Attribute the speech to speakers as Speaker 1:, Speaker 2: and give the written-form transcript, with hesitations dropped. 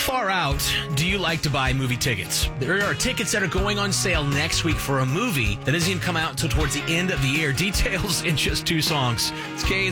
Speaker 1: far out do you like to buy movie tickets? There are tickets that are going on sale next week for a movie that doesn't even come out until towards the end of the year. Details in just 2 songs. It's K